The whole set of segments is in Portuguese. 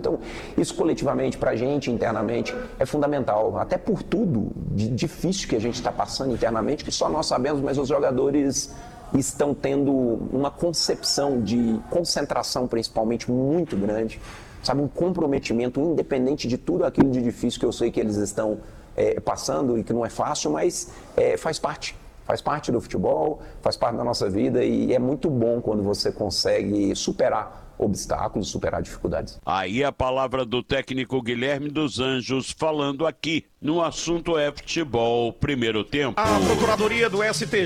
Então, isso coletivamente, para a gente, internamente, é fundamental. Até por tudo de difícil que a gente está passando internamente, que só nós sabemos, mas os jogadores estão tendo uma concepção de concentração, principalmente, muito grande. Sabe, um comprometimento independente de tudo aquilo de difícil que eu sei que eles estão passando e que não é fácil, mas faz parte. Faz parte do futebol, faz parte da nossa vida e é muito bom quando você consegue superar obstáculos, superar dificuldades. Aí a palavra do técnico Guilherme dos Anjos falando aqui no assunto futebol, primeiro tempo. A Procuradoria do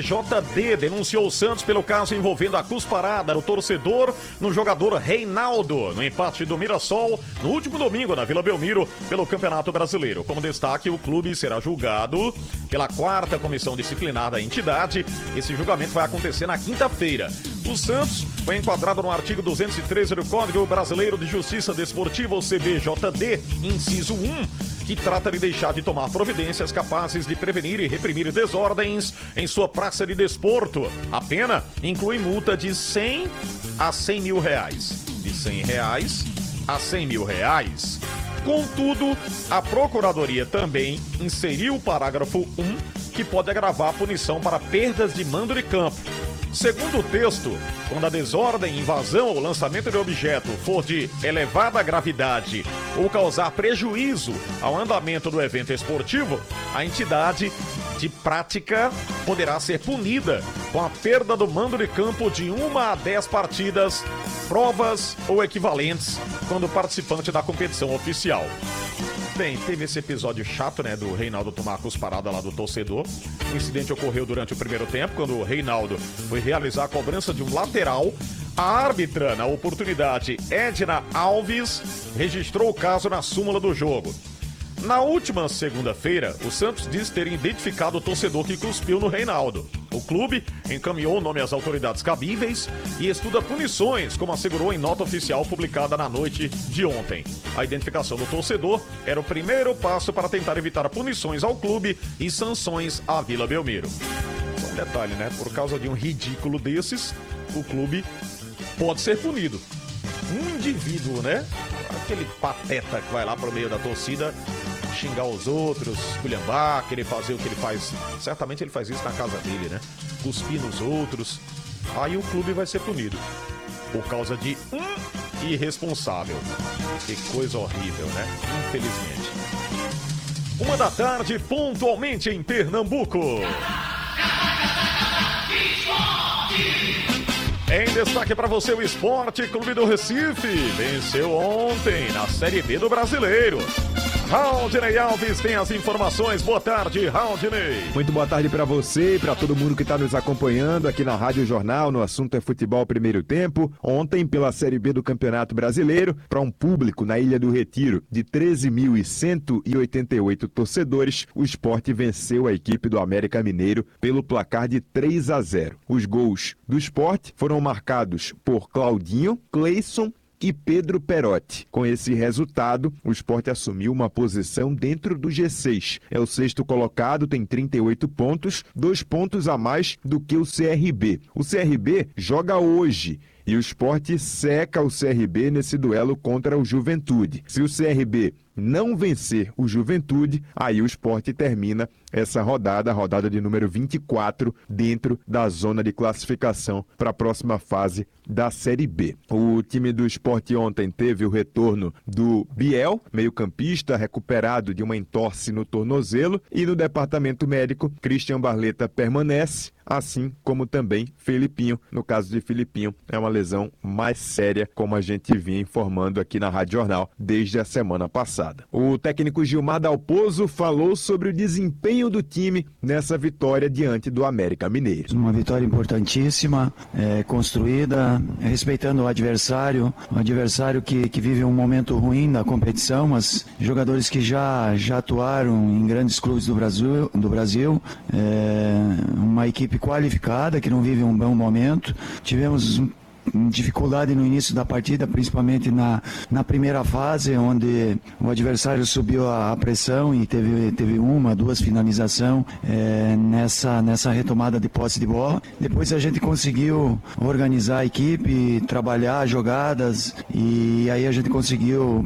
STJD denunciou o Santos pelo caso envolvendo a cusparada do torcedor no jogador Reinaldo, no empate do Mirassol, no último domingo na Vila Belmiro, pelo Campeonato Brasileiro. Como destaque, o clube será julgado pela 4ª Comissão Disciplinar da entidade. Esse julgamento vai acontecer na quinta-feira. O Santos foi enquadrado no artigo 213 do Código Brasileiro de Justiça Desportiva, o CBJD, inciso 1, que trata de deixar de tomar providências capazes de prevenir e reprimir desordens em sua praça de desporto. A pena inclui multa de 100 a 100 mil reais. De 100 reais a 100 mil reais. Contudo, a Procuradoria também inseriu o parágrafo 1, que pode agravar a punição para perdas de mando de campo. Segundo o texto, quando a desordem, invasão ou lançamento de objeto for de elevada gravidade ou causar prejuízo ao andamento do evento esportivo, a entidade de prática poderá ser punida com a perda do mando de campo de 1 a 10 partidas, provas ou equivalentes, quando participante da competição oficial. Bem, teve esse episódio chato, né, do Reinaldo tomar a cusparada lá do torcedor. O incidente ocorreu durante o primeiro tempo, quando o Reinaldo foi realizar a cobrança de um lateral. A árbitra, na oportunidade, Edna Alves, registrou o caso na súmula do jogo. Na última segunda-feira, o Santos diz ter identificado o torcedor que cuspiu no Reinaldo. O clube encaminhou o nome às autoridades cabíveis e estuda punições, como assegurou em nota oficial publicada na noite de ontem. A identificação do torcedor era o primeiro passo para tentar evitar punições ao clube e sanções à Vila Belmiro. Só um detalhe, né? Por causa de um ridículo desses, o clube pode ser punido. Um indivíduo, né? Aquele pateta que vai lá pro meio da torcida xingar os outros, esculhambar, querer fazer o que ele faz. Certamente ele faz isso na casa dele, né? Cuspir nos outros. Aí o clube vai ser punido por causa de um irresponsável. Que coisa horrível, né? Infelizmente. 1h da tarde, pontualmente em Pernambuco. Em destaque para você, o Esporte Clube do Recife venceu ontem na Série B do Brasileiro. Raudinei Alves tem as informações. Boa tarde, Raudinei. Muito boa tarde para você e para todo mundo que está nos acompanhando aqui na Rádio Jornal, no assunto é futebol primeiro tempo. Ontem, pela Série B do Campeonato Brasileiro, para um público na Ilha do Retiro de 13.188 torcedores, o Sport venceu a equipe do América Mineiro pelo placar de 3-0. Os gols do Sport foram marcados por Claudinho, Cleison e Pedro Perotti. Com esse resultado, o Sport assumiu uma posição dentro do G6. É o sexto colocado, tem 38 pontos, 2 pontos a mais do que o CRB. O CRB joga hoje e o Sport seca o CRB nesse duelo contra o Juventude. Se o CRB não vencer o Juventude, aí o Sport termina essa rodada, a rodada de número 24, dentro da zona de classificação para a próxima fase da Série B. O time do Sport ontem teve o retorno do Biel, meio-campista, recuperado de uma entorse no tornozelo, e no departamento médico, Christian Barleta permanece, assim como também Felipinho. No caso de Felipinho, é uma lesão mais séria, como a gente vinha informando aqui na Rádio Jornal desde a semana passada. O técnico Gilmar Dalpozo falou sobre o desempenho do time nessa vitória diante do América Mineiro. Uma vitória importantíssima, construída, respeitando o adversário que vive um momento ruim da competição, mas jogadores que já atuaram em grandes clubes do Brasil, uma equipe qualificada que não vive um bom momento. Tivemos dificuldade no início da partida, principalmente na primeira fase, onde o adversário subiu a pressão e teve 1, 2 finalizações nessa retomada de posse de bola. Depois a gente conseguiu organizar a equipe, trabalhar jogadas, e aí a gente conseguiu